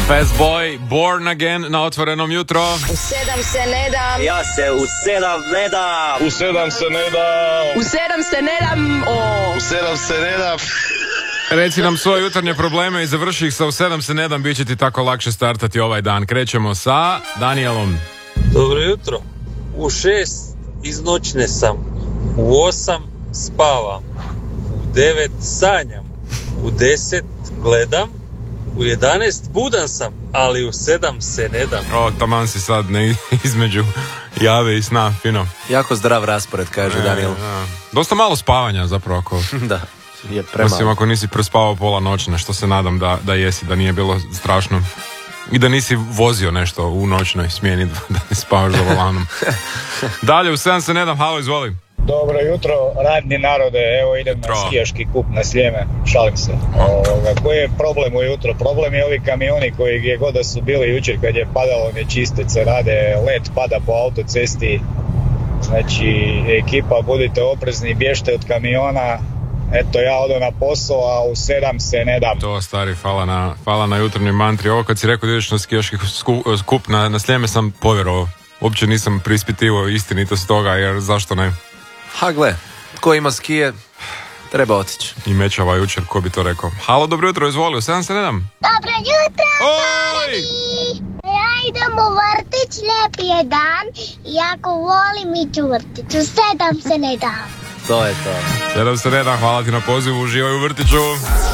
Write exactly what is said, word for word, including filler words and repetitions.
Fast Boy, Born Again na Otvorenom jutro. U sedam se ne dam. Ja se u sedam ne dam. U sedam se ne dam. U sedam se ne dam. O. U sedam se ne dam. Reci nam svoje jutarnje probleme i završi ih sa u sedam se ne dam, bit će ti tako lakše startati ovaj dan. Krećemo sa Danielom. Dobro jutro. U šest iz noćne sam. U osam spavam. U devet sanjam. U deset gledam. U jedanaest budan sam, ali u sedam se ne dam. O, taman si sad ne, između jave i sna, fino. Jako zdrav raspored, kaže E, Daniel. da. Dosta malo spavanja zapravo ako... Da, je Osim premalo. ako nisi prespavao pola noćne, što se nadam da, da jesi, da nije bilo strašno. I da nisi vozio nešto u noćnoj smjeni, da ne spavaš za volanom. Dalje, u sedam se ne dam, halo, izvoli. Dobro jutro, radni narode, evo idem Jutro. na skijaški kup na Sljeme, šalim se. Ovoga, koji je problem ujutro? Problem je ovi kamioni koji gdje god da su bili jučer kad je padalo nečistice, rade, led pada po autocesti. Znači, ekipa, budite oprezni, bježte od kamiona. Eto, ja odo na posao, a u sedam se ne dam. To, stari, hvala na, hvala na jutarnjoj mantri. Ovo kad si rekao da ideš na skijaški sku- skup na, na Sljeme, sam povjerovao. Uopće nisam preispitivao istinitost toga, jer zašto ne? Ha, gle, tko ima skije, treba otići. I mečava jučer, ko bi to rekao. Halo, dobro jutro, izvoli, u sedam se ne dam. Dobro jutro, Oj! ja idem u vrtić, lijep je dan i ako volim ići u vrtić, u sedam se ne dam. To je to. sedam se ne dam, hvala ti na pozivu, uživaj u vrtiću.